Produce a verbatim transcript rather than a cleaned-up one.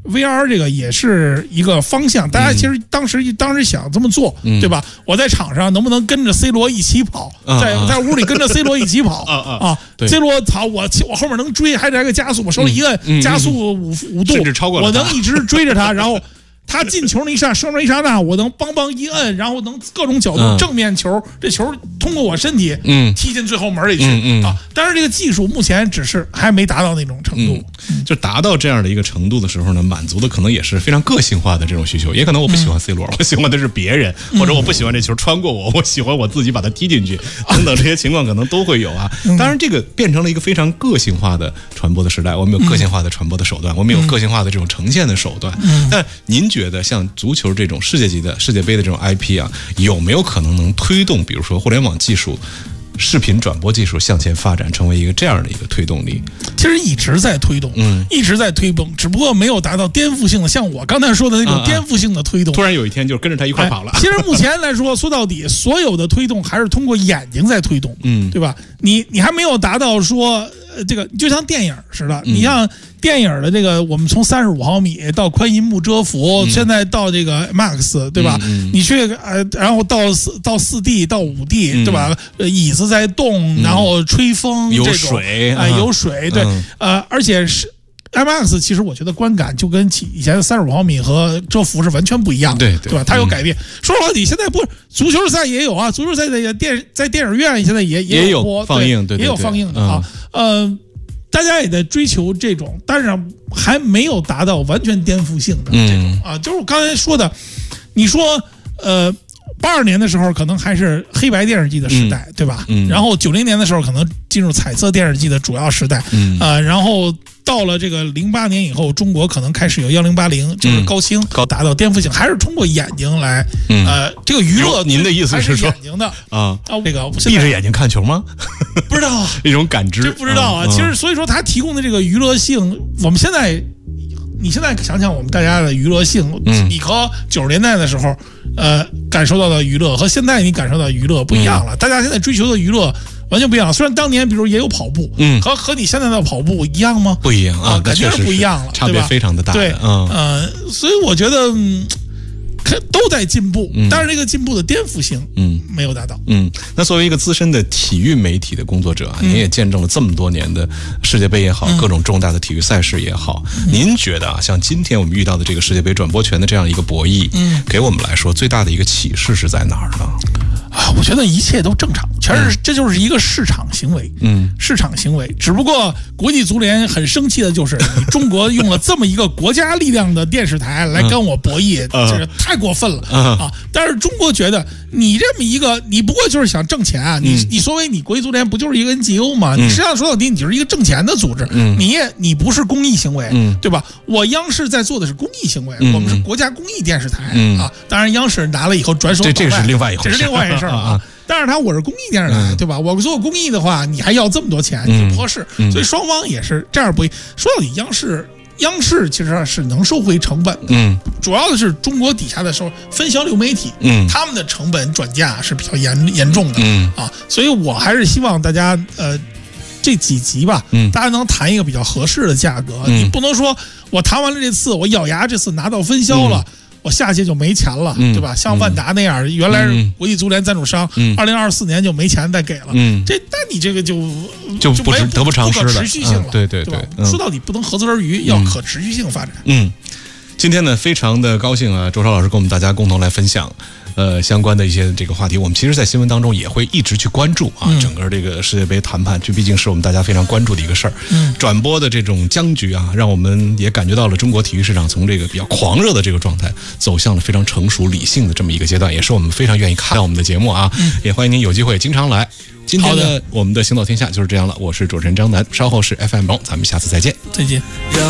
V R 这个也是一个方向，大家其实当时、嗯、当时想这么做，嗯、对吧？我在场上能不能跟着 C 罗一起跑，嗯、在在屋里跟着 C 罗一起跑啊啊 ！C 罗操，我我后面能追，还来个加速，我手里一摁、嗯、加速五五度， 甚至超过了， 我能一直追着他，然后。他进球那一刹射门一刹那，我能邦邦一摁，然后能各种角度、嗯、正面球，这球通过我身体，嗯，踢进最后门里去、嗯嗯、啊！但是这个技术目前只是还没达到那种程度， 嗯、就达到这样的一个程度的时候呢，满足的可能也是非常个性化的这种需求，也可能我不喜欢 C 罗，、嗯、我喜欢的是别人，或者我不喜欢这球穿过我，我喜欢我自己把它踢进去，等等这些情况可能都会有啊。当然，这个变成了一个非常个性化的传播的时代，我们有个性化的传播的手段，我们有个性化的这种呈现的手段。嗯、但您觉得像足球这种世界级的世界杯的这种 I P 啊，有没有可能能推动，比如说互联网技术、视频转播技术向前发展，成为一个这样的一个推动力？ 其实一直在推动，嗯，一直在推动，只不过没有达到颠覆性的，像我刚才说的那种颠覆性的推动。 啊啊突然有一天就跟着他一块跑了。 哎、其实目前来说，说到底，所有的推动还是通过眼睛在推动，嗯，对吧？你你还没有达到说，呃，这个就像电影似的，嗯、你像。电影的这个，我们从三十五毫米到宽银幕遮幅，嗯、现在到这个 Max， 对吧？嗯嗯、你去呃，然后到四到四 D 到五 D，、嗯、对吧？呃，椅子在动，嗯、然后吹风， 有这种水， 哎、呃，有水，对，嗯、呃，而且是 M X， 其实我觉得观感就跟以前的三十五毫米和遮幅是完全不一样的， 对对, 对吧？它有改变。嗯、说到底，现在不是足球赛也有啊，足球赛的电在电影院现在也也有播放映，对， 也有放映的啊，嗯、呃。大家也在追求这种，但是还没有达到完全颠覆性的这种、嗯、啊，就是我刚才说的，你说呃，八二年的时候可能还是黑白电视机的时代，嗯、对吧？嗯、然后九零年的时候可能进入彩色电视机的主要时代，嗯、呃，然后到了这个零八年以后，中国可能开始有幺零八零，就是高清高达到颠覆性，还是通过眼睛来，嗯、呃，这个娱乐。 您的意思是说眼睛的啊？ 啊，这个闭着眼睛看球吗？ 不知道一种感知， 这不知道啊。嗯、其实所以说，它提供的这个娱乐性，我们现在，你现在想想我们大家的娱乐性，嗯、你和九十年代的时候，呃，感受到的娱乐和现在你感受到的娱乐不一样了。嗯、大家现在追求的娱乐完全不一样。虽然当年比如也有跑步，嗯，和和你现在的跑步一样吗？ 不一样啊， 肯定是不一样了， 差别非常的大。 对，嗯，呃，所以我觉得。嗯都在进步，但是这个进步的颠覆性，嗯，没有达到。 嗯，那作为一个资深的体育媒体的工作者啊，嗯、您也见证了这么多年的世界杯也好，嗯、各种重大的体育赛事也好，嗯、您觉得啊，像今天我们遇到的这个世界杯转播权的这样一个博弈，嗯，给我们来说最大的一个启示是在哪儿呢？ 啊，我觉得一切都正常，全是、嗯、这就是一个市场行为，嗯，市场行为。只不过国际足联很生气的就是，你中国用了这么一个国家力量的电视台来跟我博弈，嗯、这个太过分了、嗯、啊！但是中国觉得你这么一个，你不过就是想挣钱啊！你、嗯、你所谓你国际足联不就是一个 N G O 吗？嗯、你实际上说到底，你就是一个挣钱的组织，嗯、你也你不是公益行为，嗯、对吧？我央视在做的是公益行为，嗯、我们是国家公益电视台、嗯、啊！当然，央视拿了以后转手这这是另外一回事， 这是另外一回事啊。但是他我是公益电视台，嗯、对吧？我做公益的话，你还要这么多钱，你不合适。嗯、所以双方也是这样不。说到底，央视央视其实是能收回成本，嗯，主要的是中国底下的时候分销流媒体，嗯，他们的成本转嫁是比较严严重的，嗯啊，所以我还是希望大家呃这几集吧，嗯，大家能谈一个比较合适的价格，嗯、你不能说我谈完了这次，我咬牙这次拿到分销了。嗯我下届就没钱了，嗯、对吧？像万达那样，嗯、原来是国际足联赞助商，二零二四年就没钱再给了，嗯、这那你这个就就不没得不偿失了， 持续性了， 嗯、对对对, 对, 对吧？说到底不能合资而渔，嗯、要可持续性发展。 嗯，今天呢，非常的高兴啊，周超老师跟我们大家共同来分享。呃，相关的一些这个话题，我们其实在新闻当中也会一直去关注啊，嗯、整个这个世界杯谈判，这毕竟是我们大家非常关注的一个事儿。嗯，转播的这种僵局啊，让我们也感觉到了中国体育市场从这个比较狂热的这个状态，走向了非常成熟理性的这么一个阶段，也是我们非常愿意看我们的节目啊。嗯、也欢迎您有机会经常来。今天呢，我们的行走天下就是这样了，我是主持人张楠，稍后是 F M 龙，咱们下次再见， 再见。